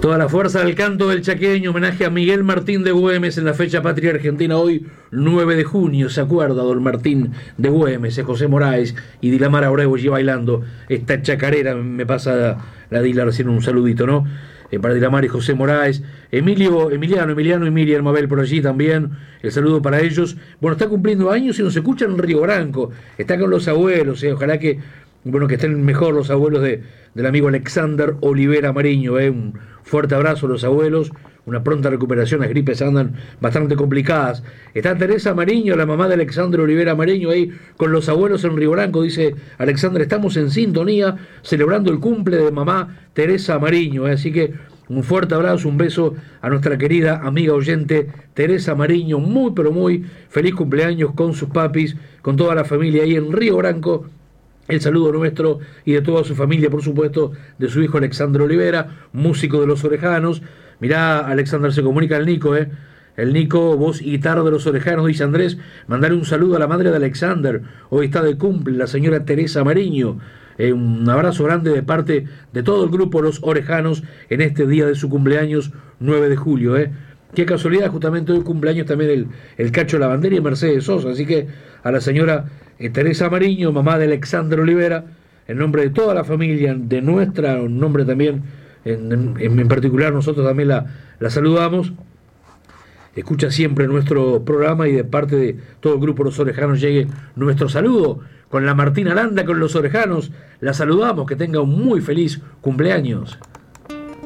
Toda la fuerza del canto del chaqueño, homenaje a Miguel Martín de Güemes en la fecha patria argentina hoy, 9 de junio, se acuerda don Martín de Güemes, José Moraes y Dilamar Abreu allí bailando esta chacarera. Me pasa la Dila recién un saludito, ¿no? Para Dilamar y José Moraes, Emiliano y Miriam Mabel por allí también, el saludo para ellos. Bueno, está cumpliendo años y nos escucha en Río Branco, está con los abuelos, ojalá que, bueno, que estén mejor los abuelos del amigo Alexander Olivera Mariño, un fuerte abrazo a los abuelos, una pronta recuperación, las gripes andan bastante complicadas. Está Teresa Mariño, la mamá de Alexander Olivera Mariño, ahí con los abuelos en Río Branco, dice Alexander, estamos en sintonía, celebrando el cumple de mamá Teresa Mariño, así que un fuerte abrazo, un beso a nuestra querida amiga oyente Teresa Mariño, muy pero muy feliz cumpleaños con sus papis, con toda la familia ahí en Río Branco. El saludo nuestro y de toda su familia, por supuesto, de su hijo Alexander Olivera, músico de Los Orejanos. Mirá, Alexander, se comunica el Nico, El Nico, voz y guitarra de Los Orejanos, dice Andrés, mandale un saludo a la madre de Alexander, hoy está de cumple, la señora Teresa Mariño. Un abrazo grande de parte de todo el grupo Los Orejanos en este día de su cumpleaños, 9 de julio, Qué casualidad, justamente hoy cumpleaños también el Cacho Lavandera y Mercedes Sosa, así que a la señora Teresa Mariño, mamá de Alexander Olivera, en nombre de toda la familia, de nuestra, en nombre también, en particular nosotros también la saludamos. Escucha siempre nuestro programa y de parte de todo el grupo Los Orejanos llegue nuestro saludo con la Martina Landa, con Los Orejanos. La saludamos, que tenga un muy feliz cumpleaños.